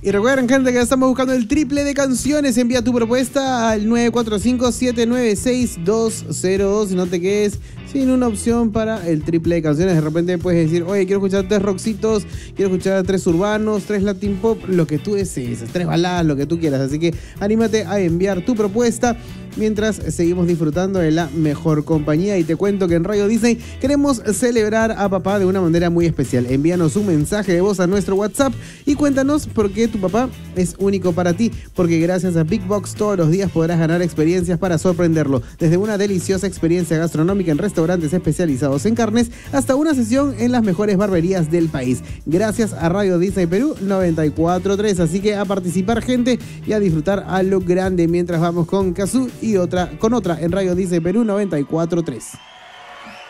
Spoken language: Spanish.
Y recuerden, gente, que estamos buscando el triple de canciones. Envía tu propuesta al 945-796-202 y no te quedes sin una opción para el triple de canciones. De repente puedes decir, oye, quiero escuchar 3 rockcitos, quiero escuchar 3 urbanos, 3 latin pop, lo que tú desees, 3 baladas, lo que tú quieras. Así que anímate a enviar tu propuesta mientras seguimos disfrutando de la mejor compañía. Y te cuento que en Radio Disney queremos celebrar a papá de una manera muy especial. Envíanos un mensaje de voz a nuestro WhatsApp y cuéntanos por qué tu papá es único para ti. Porque gracias a Big Box todos los días podrás ganar experiencias para sorprenderlo. Desde una deliciosa experiencia gastronómica en restaurantes especializados en carnes hasta una sesión en las mejores barberías del país. Gracias a Radio Disney Perú 94.3. Así que a participar, gente, y a disfrutar a lo grande mientras vamos con Cazzu y otra en Radio Disney Perú 94.3.